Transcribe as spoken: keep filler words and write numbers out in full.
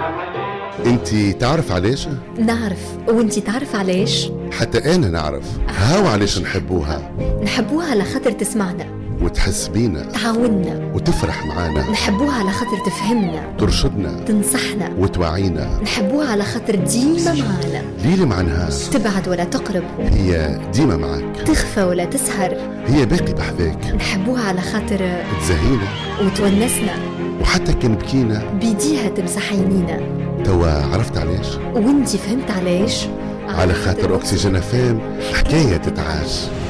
انتي تعرف علاش؟ نعرف، وانتي تعرف علاش؟ حتى انا نعرف. هاو علاش نحبوها. نحبوها على خاطر تسمعنا وتحس بينا، تعاوننا وتفرح معانا. نحبوها على خاطر تفهمنا، ترشدنا، تنصحنا، وتوعينا. نحبوها على خاطر ديما معانا. ليلة مع نهار، تبعد ولا تقرب، هي ديما معاك. تخفى ولا تسهر، هي باقي بحذاك. نحبوها على خاطر تزهينا وتونسنا، وحتى كان بكينا بيديها تمسح عينينا. توا عرفت علاش؟ وانتي فهمت علاش؟ على خاطر أكسجين فام حكاية تتعاش.